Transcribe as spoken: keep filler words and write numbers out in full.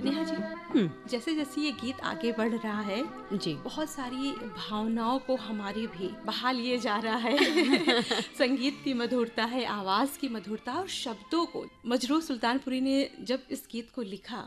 नेहा जी, हम्म, जैसे जैसे ये गीत आगे बढ़ रहा है, जी। बहुत सारी भावनाओं को हमारी भी बहा लिए जा रहा है। संगीत की मधुरता है, आवाज की मधुरता और शब्दों को। मजरूह सुल्तानपुरी ने जब इस गीत को लिखा